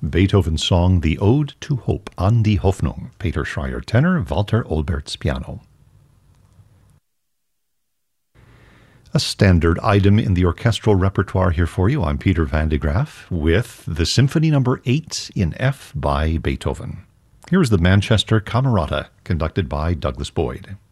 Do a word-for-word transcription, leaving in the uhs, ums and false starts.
Beethoven's song The Ode to Hope, An die Hoffnung, Peter Schreier tenor, Walter Olbertz piano. A standard item in the orchestral repertoire here for you. I'm Peter van de Graaf with the Symphony Number eight in F by Beethoven. Here is the Manchester Camerata, conducted by Douglas Boyd.